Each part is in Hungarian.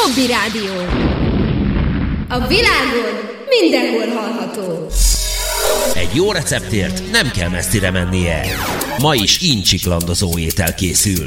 Hobby Rádió. A világon mindenhol hallható. Egy jó receptért nem kell messzire mennie. Ma is incsiklandozó étel készül.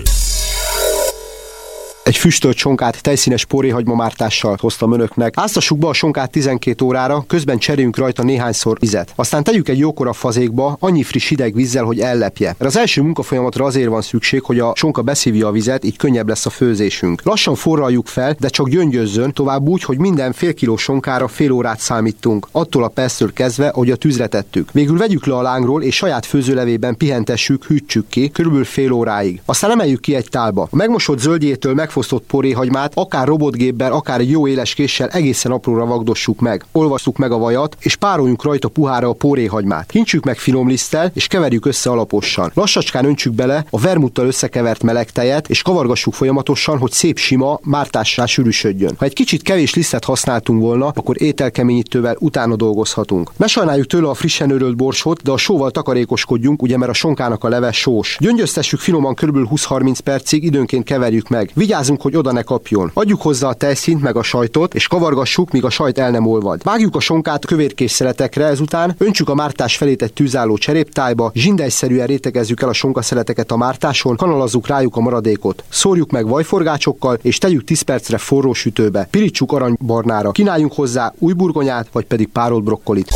Egy füstölt sonkát tejszínes poréhagymamártással hoztam önöknek. Áztassuk be a sonkát 12 órára, közben cseréljünk rajta néhányszor vizet. Aztán tegyük egy jókora fazékba, annyi friss hideg vízzel, hogy ellepje. Az első munkafolyamatra azért van szükség, hogy a sonka beszívja a vizet, így könnyebb lesz a főzésünk. Lassan forraljuk fel, de csak gyöngyözzön, tovább úgy, hogy minden fél kiló sonkára fél órát számítunk, attól a perctől kezdve, hogy a tűzre tettük. Végül vegyük le a lángról, és saját főzőlevében pihentessük, hűtsük ki, körülbelül fél óráig. Aztán emeljük ki egy tálba. A megmosott zöldjétől megfosztott poréhagymát, akár robotgéppel, akár egy jó éles késsel egészen apróra vagdossuk meg. Olvasszuk meg a vajat, és pároljunk rajta puhára a poréhagymát. Kintsük meg finom liszttel, és keverjük össze alaposan. Lassacskán öntsük bele a vermuttal összekevert meleg tejet, és kavargassuk folyamatosan, hogy szép sima, mártássá sűrűsödjön. Ha egy kicsit kevés lisztet használtunk volna, akkor ételkeményítővel utána dolgozhatunk. Ne sajnáljuk tőle a frissen őrölt borsot, de a sóval takarékoskodjunk, ugye, mert a sonkának a leve sós. Gyöngyöztessük finoman kb. 20-30 percig, időnként keverjük meg. Vigyázzunk, hogy oda ne kapjon. Adjuk hozzá a tejszínt meg a sajtot, és kavargassuk, míg a sajt el nem olvad. Vágjuk a sonkát kövérkés szeletekre, ezután öntsük a mártás felét egy tűzálló cseréptájba, zsindelyszerűen rétegezzük el a sonkaszeleteket a mártáson, kanalazzuk rájuk a maradékot. Szórjuk meg vajforgácsokkal, és tegyük 10 percre forró sütőbe. Pirítsuk aranybarnára. Kínáljunk hozzá új burgonyát, vagy pedig párolt brokkolit.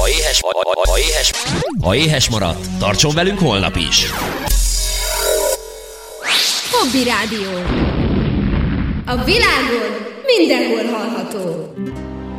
Ha éhes maradt, tartson velünk holnap is! Hobby Rádió. A világon mindenhol hallható.